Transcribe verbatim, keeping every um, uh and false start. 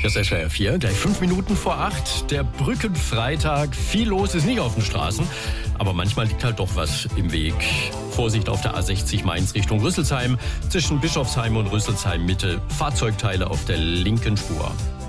Das ist S W R vier, gleich fünf Minuten vor acht. Der Brückenfreitag. Viel los ist nicht auf den Straßen, aber manchmal liegt halt doch was im Weg. Vorsicht auf der A sechzig Mainz Richtung Rüsselsheim. Zwischen Bischofsheim und Rüsselsheim Mitte. Fahrzeugteile auf der linken Spur.